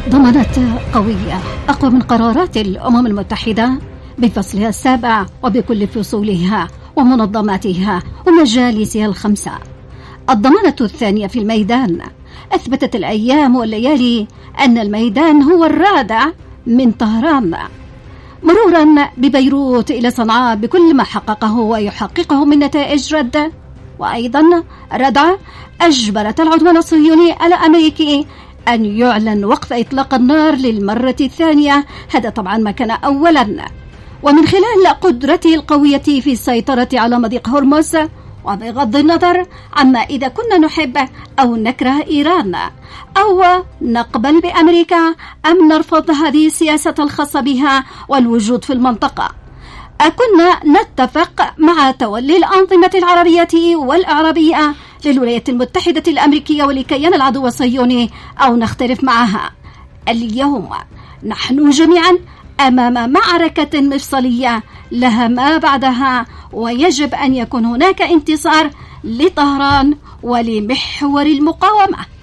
ضمانات قوية أقوى من قرارات الأمم المتحدة بفصلها السابع وبكل فصولها ومنظماتها ومجالسها الخمسة. الضمانة الثانية في الميدان. أثبتت الأيام والليالي أن الميدان هو الرادع من طهران، مرورا ببيروت إلى صنعاء بكل ما حققه ويحققه من نتائج رد، وأيضا ردع أجبرت العدوان الصهيوني الأمريكي أن يعلن وقف إطلاق النار للمرة الثانية. هذا طبعا ما كان أولا، ومن خلال قدرته القوية في السيطرة على مضيق هرمز، وبغض النظر عما إذا كنا نحب أو نكره إيران أو نقبل بأمريكا أم نرفض هذه السياسة الخاصة بها والوجود في المنطقة. كنا نتفق مع تولي الأنظمة العربية والإعرابية للولايات المتحدة الأمريكية ولكيان العدو الصهيوني أو نختلف معها. اليوم نحن جميعا أمام معركة مفصلية لها ما بعدها، ويجب أن يكون هناك انتصار لطهران ولمحور المقاومة.